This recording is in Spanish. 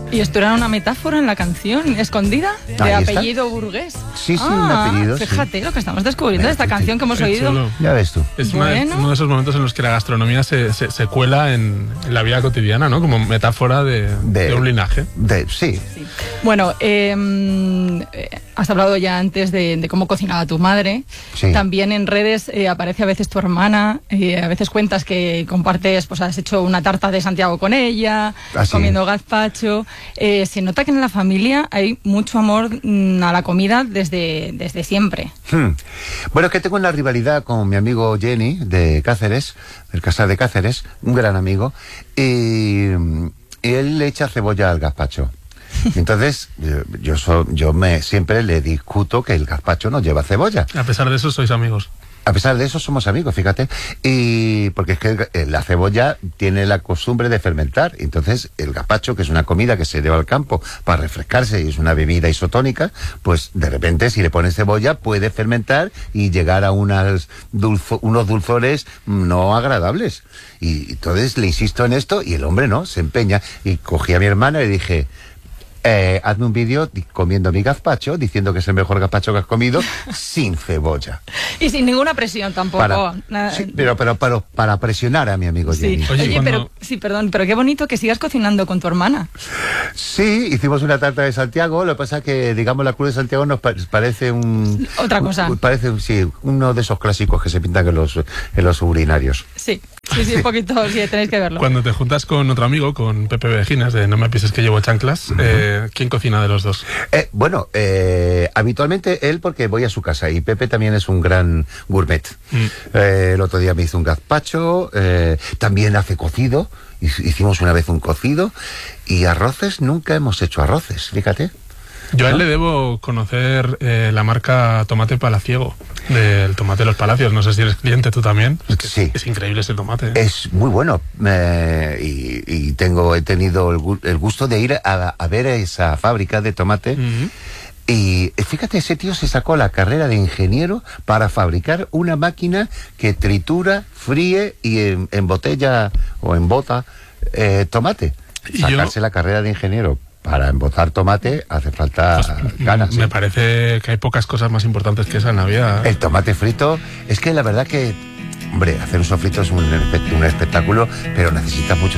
¿Y esto era una metáfora en la canción, escondida, de apellido burgués? Sí, un apellido. Fíjate lo que estamos descubriendo de esta canción que hemos oído. Chulo. Ya ves tú. Es uno de esos momentos en los que la gastronomía se cuela en la vida cotidiana, ¿no? Como metáfora de un linaje. Sí. Bueno, has hablado ya antes de cómo cocinaba tu madre. Sí. También en redes aparece a veces tu hermana. A veces cuentas que compartes, pues has hecho una tarta de Santiago con ella, comiendo gazpacho. Se nota que en la familia hay mucho amor a la comida desde siempre. Bueno, es que tengo una rivalidad con mi amigo Jenny de Cáceres, del Casal de Cáceres, un gran amigo, y él le echa cebolla al gazpacho. Entonces, yo siempre le discuto que el gazpacho no lleva cebolla. A pesar de eso, sois amigos. A pesar de eso somos amigos, fíjate, y porque es que la cebolla tiene la costumbre de fermentar, entonces el gazpacho, que es una comida que se lleva al campo para refrescarse y es una bebida isotónica, pues de repente si le pones cebolla puede fermentar y llegar a unos dulzores no agradables. Y entonces le insisto en esto y el hombre no, se empeña, y cogí a mi hermana y le dije... hazme un vídeo comiendo mi gazpacho, diciendo que es el mejor gazpacho que has comido, sin cebolla. Y sin ninguna presión tampoco. Pero para presionar a mi amigo Jenny. Oye, pero qué bonito que sigas cocinando con tu hermana. Sí, hicimos una tarta de Santiago, lo que pasa es que, digamos, la Cruz de Santiago nos parece otra cosa. Parece, uno de esos clásicos que se pintan en los urinarios. Sí, un poquito, sí, tenéis que verlo. Cuando te juntas con otro amigo, con Pepe Vejinas, de No me pienses que llevo chanclas, ¿quién cocina de los dos? Habitualmente él, porque voy a su casa, y Pepe también es un gran gourmet. El otro día me hizo un gazpacho, también hace cocido, hicimos una vez un cocido, y arroces, nunca hemos hecho arroces, fíjate. Yo a él le debo conocer la marca Tomate Palaciego, del Tomate de los Palacios. No sé si eres cliente tú también. Es que sí. Es increíble ese tomate. Es muy bueno. He tenido el gusto de ir a ver esa fábrica de tomate. Y fíjate, ese tío se sacó la carrera de ingeniero para fabricar una máquina que tritura, fríe y embotella o embota tomate. Sacarse la carrera de ingeniero para embotar tomate hace falta ganas. Me parece que hay pocas cosas más importantes que esa en la vida. El tomate frito, es que la verdad que, hombre, hacer un sofrito es un espectáculo, pero necesita mucho